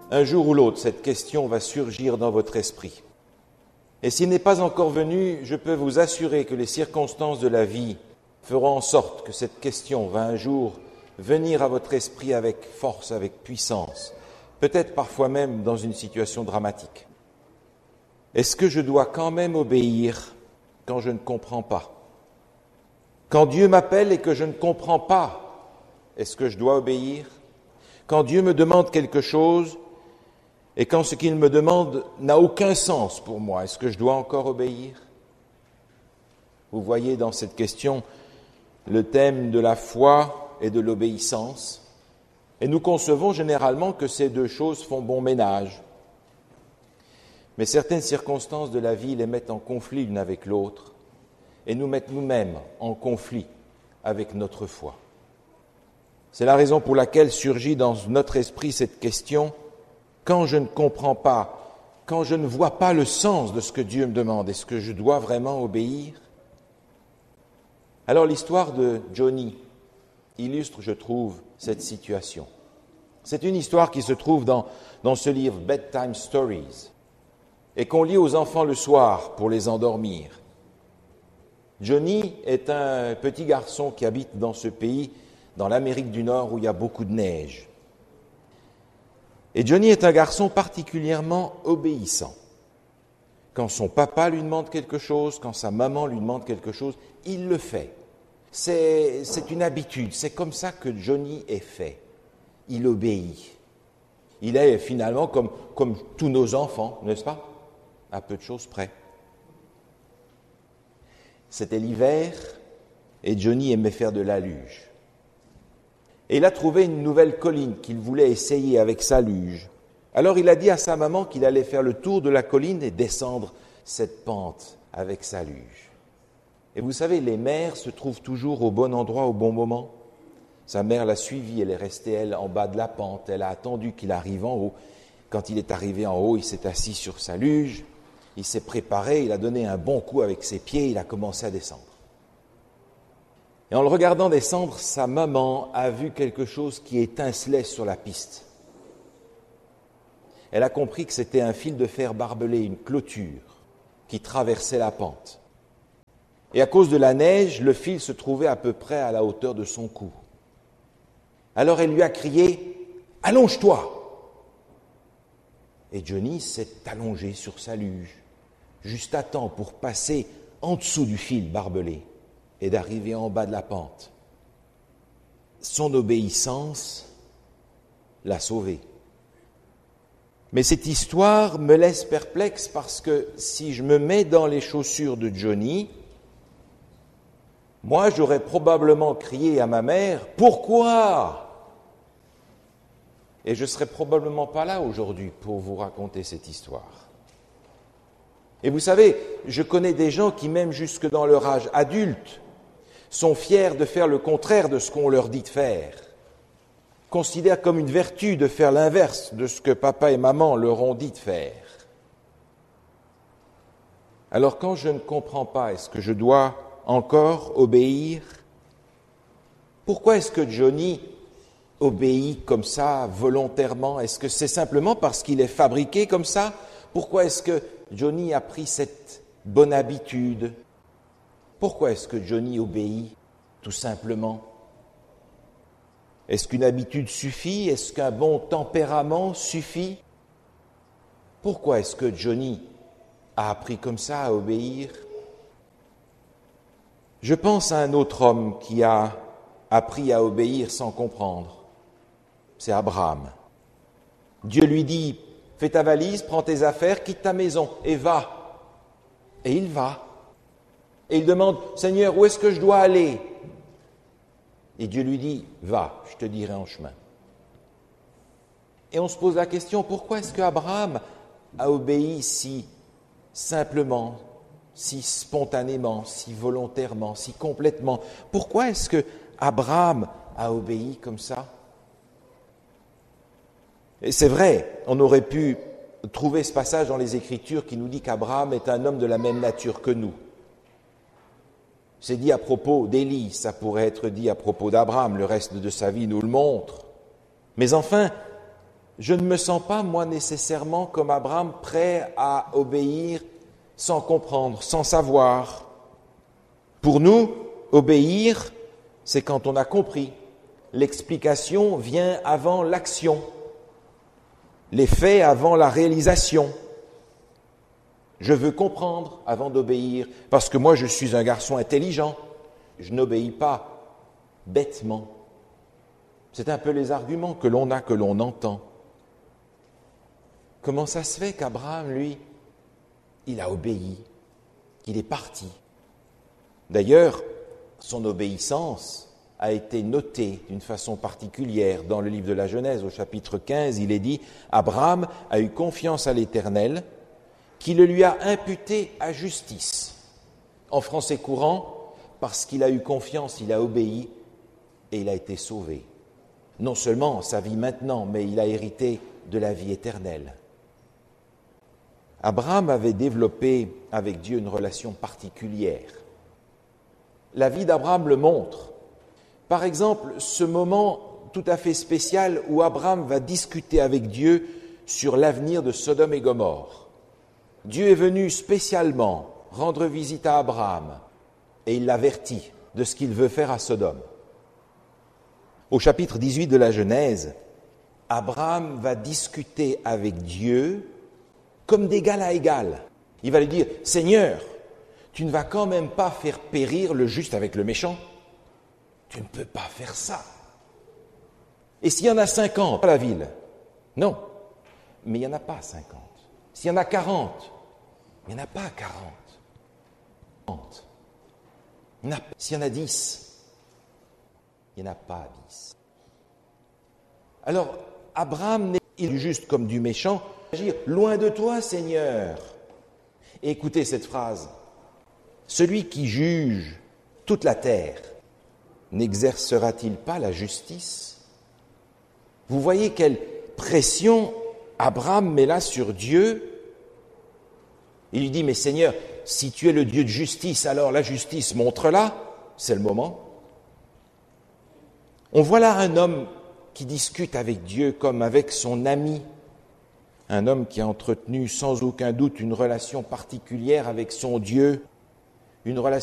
Un jour ou l'autre, cette question va surgir dans votre esprit. Et s'il n'est pas encore venu, je peux vous assurer que les circonstances de la vie feront en sorte que cette question va un jour venir à votre esprit avec force, avec puissance, peut-être parfois même dans une situation dramatique. Est-ce que je dois quand même obéir quand je ne comprends pas? Quand Dieu m'appelle et que je ne comprends pas, est-ce que je dois obéir? Quand Dieu me demande quelque chose et quand ce qu'il me demande n'a aucun sens pour moi, est-ce que je dois encore obéir? Vous voyez dans cette question le thème de la foi et de l'obéissance. Et nous concevons généralement que ces deux choses font bon ménage. Mais certaines circonstances de la vie les mettent en conflit l'une avec l'autre et nous mettent nous-mêmes en conflit avec notre foi. C'est la raison pour laquelle surgit dans notre esprit cette question: quand je ne comprends pas, quand je ne vois pas le sens de ce que Dieu me demande, est-ce que je dois vraiment obéir? Alors l'histoire de Johnny illustre, je trouve, cette situation. C'est une histoire qui se trouve dans ce livre Bedtime Stories et qu'on lit aux enfants le soir pour les endormir. Johnny est un petit garçon qui habite dans ce pays, dans l'Amérique du Nord, où il y a beaucoup de neige. Et Johnny est un garçon particulièrement obéissant. Quand son papa lui demande quelque chose, quand sa maman lui demande quelque chose, il le fait. C'est une habitude, c'est comme ça que Johnny est fait. Il obéit. Il est finalement comme tous nos enfants, n'est-ce pas? À peu de choses près. C'était l'hiver et Johnny aimait faire de la luge. Et il a trouvé une nouvelle colline qu'il voulait essayer avec sa luge. Alors il a dit à sa maman qu'il allait faire le tour de la colline et descendre cette pente avec sa luge. Et vous savez, les mères se trouvent toujours au bon endroit au bon moment. Sa mère l'a suivi, elle est restée, elle, en bas de la pente. Elle a attendu qu'il arrive en haut. Quand il est arrivé en haut, il s'est assis sur sa luge, il s'est préparé, il a donné un bon coup avec ses pieds, il a commencé à descendre. Et en le regardant descendre, sa maman a vu quelque chose qui étincelait sur la piste. Elle a compris que c'était un fil de fer barbelé, une clôture qui traversait la pente. Et à cause de la neige, le fil se trouvait à peu près à la hauteur de son cou. Alors elle lui a crié « Allonge-toi !» Et Johnny s'est allongé sur sa luge, juste à temps pour passer en dessous du fil barbelé et d'arriver en bas de la pente. Son obéissance l'a sauvé. Mais cette histoire me laisse perplexe parce que si je me mets dans les chaussures de Johnny, moi j'aurais probablement crié à ma mère « Pourquoi ?» Et je ne serais probablement pas là aujourd'hui pour vous raconter cette histoire. Et vous savez, je connais des gens qui, même jusque dans leur âge adulte, sont fiers de faire le contraire de ce qu'on leur dit de faire, considèrent comme une vertu de faire l'inverse de ce que papa et maman leur ont dit de faire. Alors quand je ne comprends pas, est-ce que je dois encore obéir? Pourquoi est-ce que Johnny obéit comme ça, volontairement? Est-ce que c'est simplement parce qu'il est fabriqué comme ça? Pourquoi est-ce que Johnny a pris cette bonne habitude? Pourquoi est-ce que Johnny obéit, tout simplement? Est-ce qu'une habitude suffit? Est-ce qu'un bon tempérament suffit? Pourquoi est-ce que Johnny a appris comme ça à obéir? Je pense à un autre homme qui a appris à obéir sans comprendre. C'est Abraham. Dieu lui dit, fais ta valise, prends tes affaires, quitte ta maison et va. Et il va. Et il demande, Seigneur, où est-ce que je dois aller? Et Dieu lui dit, va, je te dirai en chemin. Et on se pose la question, pourquoi est-ce qu'Abraham a obéi si simplement, si spontanément, si volontairement, si complètement? Pourquoi est-ce que Abraham a obéi comme ça? Et c'est vrai, on aurait pu trouver ce passage dans les Écritures qui nous dit qu'Abraham est un homme de la même nature que nous. C'est dit à propos d'Élie, ça pourrait être dit à propos d'Abraham, le reste de sa vie nous le montre. Mais enfin, je ne me sens pas, moi, nécessairement comme Abraham, prêt à obéir sans comprendre, sans savoir. Pour nous, obéir, c'est quand on a compris. L'explication vient avant l'action, les faits avant la réalisation. Je veux comprendre avant d'obéir, parce que moi je suis un garçon intelligent. Je n'obéis pas bêtement. C'est un peu les arguments que l'on a, que l'on entend. Comment ça se fait qu'Abraham, lui, il a obéi, qu'il est parti? D'ailleurs, son obéissance a été notée d'une façon particulière dans le livre de la Genèse, au chapitre 15, il est dit « Abraham a eu confiance à l'Éternel, qui le lui a imputé à justice. » En français courant, parce qu'il a eu confiance, il a obéi et il a été sauvé. Non seulement sa vie maintenant, mais il a hérité de la vie éternelle. Abraham avait développé avec Dieu une relation particulière. La vie d'Abraham le montre. Par exemple, ce moment tout à fait spécial où Abraham va discuter avec Dieu sur l'avenir de Sodome et Gomorrhe. Dieu est venu spécialement rendre visite à Abraham et il l'avertit de ce qu'il veut faire à Sodome. Au chapitre 18 de la Genèse, Abraham va discuter avec Dieu comme d'égal à égal. Il va lui dire « Seigneur, tu ne vas quand même pas faire périr le juste avec le méchant. Tu ne peux pas faire ça. Et s'il y en a 50 à la ville? Non, mais il n'y en a pas 50. S'il y en a 40, il n'y en a pas 40. S'il y en a 10, il n'y en a pas 10. Alors, Abraham n'est du juste comme du méchant. Agir loin de toi, Seigneur. Et écoutez cette phrase. Celui qui juge toute la terre, n'exercera-t-il pas la justice? Vous voyez quelle pression Abraham met là sur Dieu. Il lui dit, mais Seigneur, si tu es le Dieu de justice, alors la justice, montre-la, c'est le moment. On voit là un homme qui discute avec Dieu comme avec son ami, un homme qui a entretenu sans aucun doute une relation particulière avec son Dieu, une relation